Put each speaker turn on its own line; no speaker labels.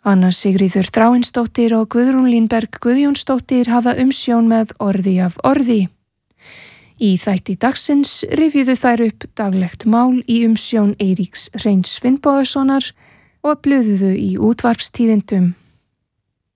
Anna Sigríður Þráinsdóttir og Guðrún Línberg Guðjónsdóttir hafa umsjón með Orði af orði. Í þætti dagsins rifjuðu þær upp daglegt mál í umsjón Eiríks Hreins Finnbogasonar og blöðuðu í útvarpstíðindum.